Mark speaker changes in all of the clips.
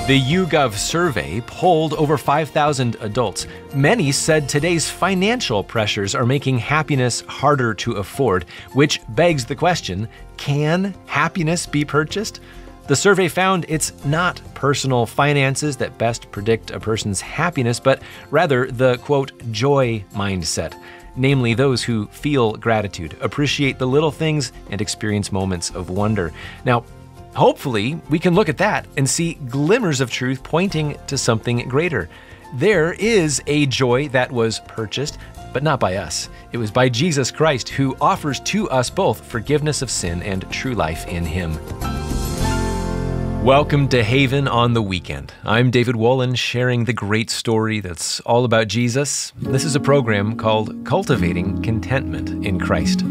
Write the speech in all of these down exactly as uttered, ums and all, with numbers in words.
Speaker 1: The YouGov survey polled over five thousand adults. Many said today's financial pressures are making happiness harder to afford, which begs the question, can happiness be purchased? The survey found it's not personal finances that best predict a person's happiness, but rather the, quote, joy mindset, namely those who feel gratitude, appreciate the little things, and experience moments of wonder. Now, hopefully, we can look at that and see glimmers of truth pointing to something greater. There is a joy that was purchased, but not by us. It was by Jesus Christ, who offers to us both forgiveness of sin and true life in Him. Welcome to Haven on the Weekend. I'm David Wolin, sharing the great story that's all about Jesus. This is a program called Cultivating Contentment in Christ.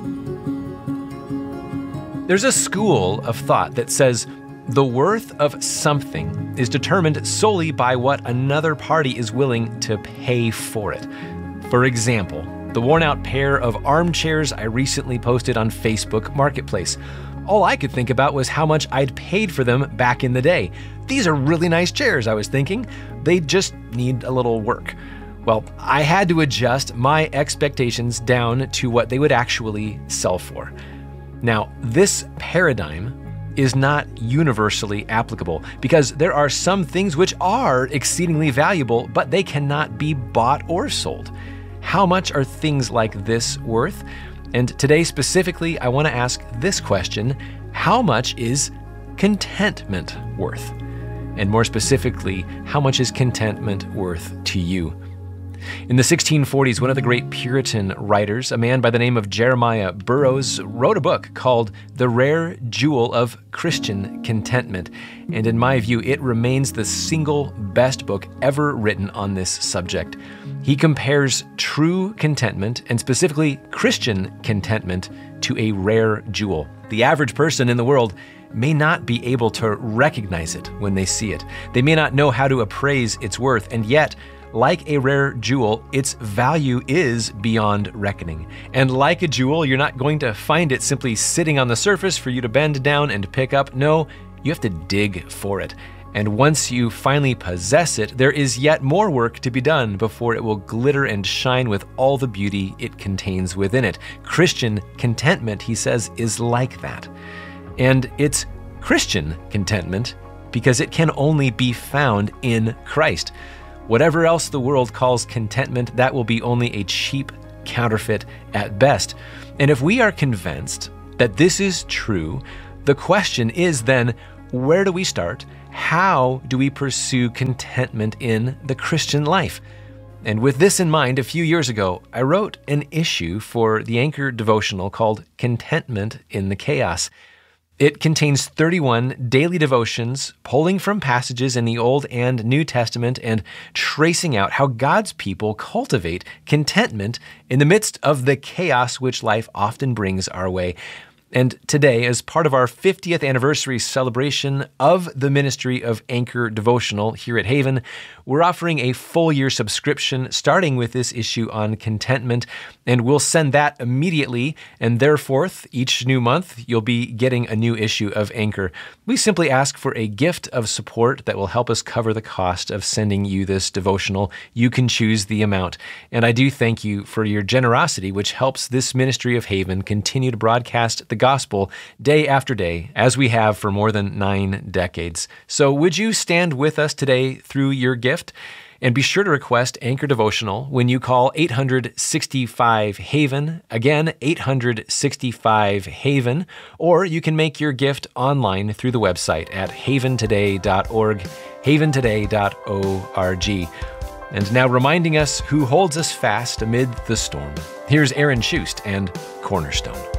Speaker 1: There's a school of thought that says the worth of something is determined solely by what another party is willing to pay for it. For example, the worn-out pair of armchairs I recently posted on Facebook Marketplace. All I could think about was how much I'd paid for them back in the day. These are really nice chairs, I was thinking. They just need a little work. Well, I had to adjust my expectations down to what they would actually sell for. Now, this paradigm is not universally applicable because there are some things which are exceedingly valuable, but they cannot be bought or sold. How much are things like this worth? And today specifically, I want to ask this question: how much is contentment worth? And more specifically, how much is contentment worth to you? In the sixteen forties, one of the great Puritan writers, a man by the name of Jeremiah Burroughs, wrote a book called The Rare Jewel of Christian Contentment. And in my view, it remains the single best book ever written on this subject. He compares true contentment, and specifically Christian contentment, to a rare jewel. The average person in the world may not be able to recognize it when they see it. They may not know how to appraise its worth, and yet, like a rare jewel, its value is beyond reckoning. And like a jewel, you're not going to find it simply sitting on the surface for you to bend down and pick up. No, you have to dig for it. And once you finally possess it, there is yet more work to be done before it will glitter and shine with all the beauty it contains within it. Christian contentment, he says, is like that. And it's Christian contentment because it can only be found in Christ. Whatever else the world calls contentment, that will be only a cheap counterfeit at best. And if we are convinced that this is true, the question is then, where do we start? How do we pursue contentment in the Christian life? And with this in mind, a few years ago, I wrote an issue for the Anchor devotional called Contentment in the Chaos. It contains thirty-one daily devotions, pulling from passages in the Old and New Testament and tracing out how God's people cultivate contentment in the midst of the chaos which life often brings our way. And today, as part of our fiftieth anniversary celebration of the ministry of Anchor Devotional here at Haven, we're offering a full year subscription starting with this issue on contentment, and we'll send that immediately, and therefore, each new month, you'll be getting a new issue of Anchor. We simply ask for a gift of support that will help us cover the cost of sending you this devotional. You can choose the amount. And I do thank you for your generosity, which helps this ministry of Haven continue to broadcast the gospel day after day, as we have for more than nine decades. So would you stand with us today through your gift? And be sure to request Anchor Devotional when you call eight hundred sixty-five HAVEN, again, eight hundred sixty-five HAVEN, or you can make your gift online through the website at haven today dot org, haven today dot org. And now reminding us who holds us fast amid the storm, here's Aaron Schust and Cornerstone.